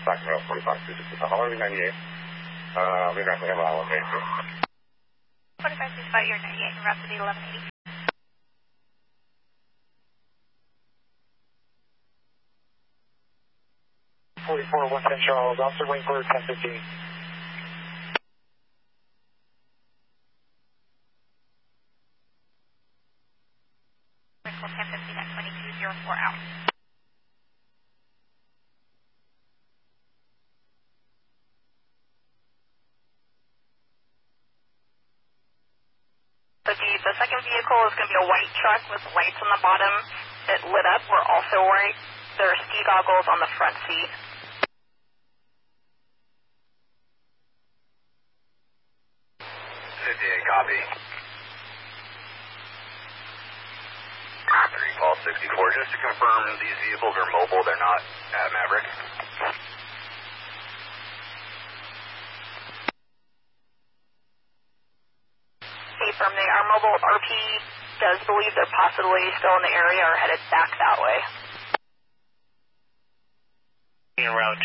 Sacramento 4565. Hello, 98. We're going to have our location. 4565, you're 98, Rhapsody 1180. 44, 110 Charles, Officer Winkler, 1015. Winkler 1015 at 2204 out. So the second vehicle is going to be a white truck with lights on the bottom that lit up. We're also wearing their ski goggles on the front seat. Copy. 3 Paul 64, just to confirm these vehicles are mobile, they're not Maverick. Affirm, they are mobile. RP does believe they're possibly still in the area or headed back that way. Around